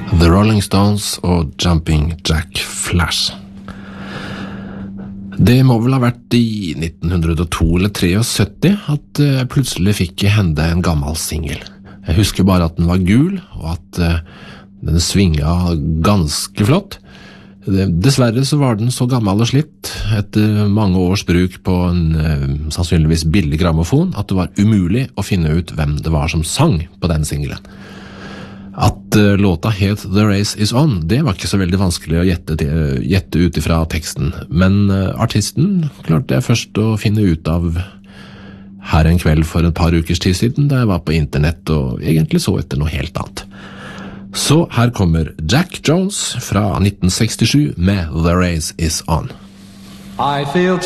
The Rolling Stones og Jumping Jack Flash. Det må vel ha vært i 1902 eller 73 at jeg plutselig fikk i hende en gammel single. Jeg husker bare at den var gul, og at den svinga ganske flott. Dessverre så var den så gammel og slitt etter mange års bruk på en sannsynligvis billig grammofon at det var umulig å finne ut hvem det var som sang på den singlen. At låta het The Race Is On, det var ikke så veldig vanskelig å gjette ut ifra teksten, men artisten klarte jeg først å finne ut av her en kveld for et par ukers tid siden, da jeg var på internett og egentlig så etter noe helt annet. Så her kommer Jack Jones fra 1967 med The Race Is On. I feel